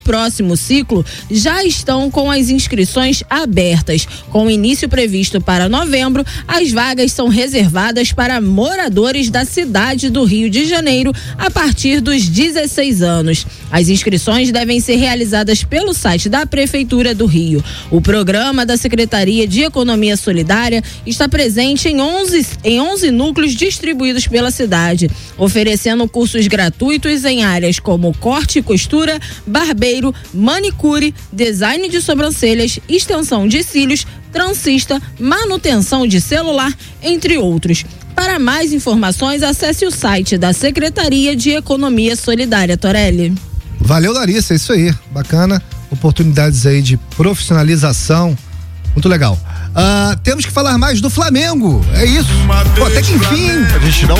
próximo ciclo já estão com as inscrições abertas. Com o início previsto para novembro, as vagas são reservadas para moradores da cidade do Rio de Janeiro a partir dos 16 anos. As inscrições devem ser realizadas pelo site da Prefeitura do Rio. O programa da Secretaria de Economia Solidária está presente em 11 núcleos distribuídos pela cidade, oferecendo cursos gratuitos em áreas como corte e costura, barbeiro, manicure, design de sobrancelhas, extensão de cílios, transista, manutenção de celular, entre outros. Para mais informações, acesse o site da Secretaria de Economia Solidária. Torelli. Valeu, Larissa, é isso aí, bacana, oportunidades aí de profissionalização, muito legal. Temos que falar mais do Flamengo, é isso. Pô, até que enfim. A gente não